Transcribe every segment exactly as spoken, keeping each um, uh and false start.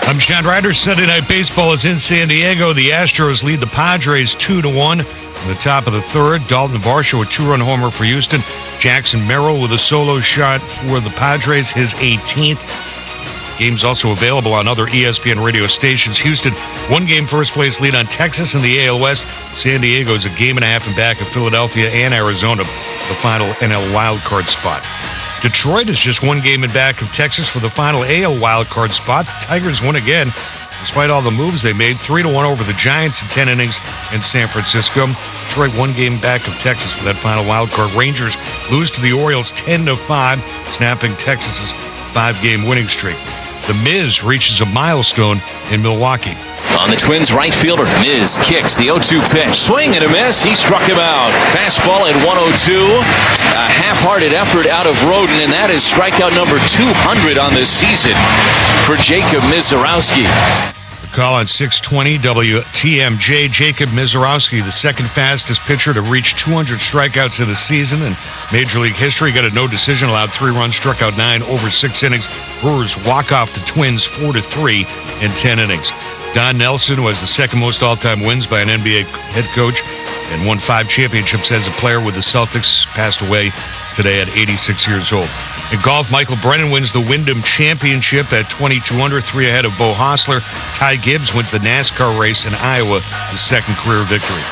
I'm Sean Ryder. Sunday Night Baseball is in San Diego. The Astros lead the Padres two to one. In the top of the third, Dalton Varsho, a two-run homer for Houston. Jackson Merrill with a solo shot for the Padres, his eighteenth. Game's also available on other E S P N radio stations. Houston, one-game first-place lead on Texas in the A L West. San Diego's a game and a half in back of Philadelphia and Arizona, the final N L wildcard spot. Detroit is just one game in back of Texas for the final A L wildcard spot. The Tigers win again, despite all the moves they made. three to one over the Giants in ten innings in San Francisco. Detroit one game back of Texas for that final wildcard. Rangers lose to the Orioles ten to five, snapping Texas's five-game winning streak. The Miz reaches a milestone in Milwaukee. On the Twins right fielder, Miz kicks the oh two pitch. Swing and a miss. He struck him out. Fastball at one oh two. A half-hearted effort out of Rodin, and that is strikeout number two hundred on this season for Jacob Misiorowski. The call on six twenty W T M J. Jacob Misiorowski, the second fastest pitcher to reach two hundred strikeouts in a season in Major League history. Got a no decision, allowed three runs, struck out nine over six innings. Brewers walk off the Twins four to three in ten innings. Don Nelson was the second most all-time wins by an N B A head coach and won five championships as a player with the Celtics. Passed away today at eighty-six years old. In golf, Michael Brennan wins the Wyndham Championship at twenty-two under, three ahead of Bo Hostler. Ty Gibbs wins the NASCAR race in Iowa, his second career victory.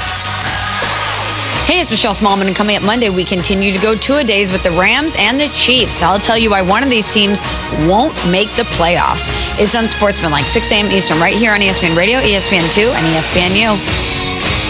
Hey, it's Michelle Smallman, and coming up Monday, we continue to go two-a-days with the Rams and the Chiefs. I'll tell you why one of these teams won't make the playoffs. It's Unsportsmanlike, six a.m. Eastern, right here on E S P N Radio, E S P N two, and E S P N U.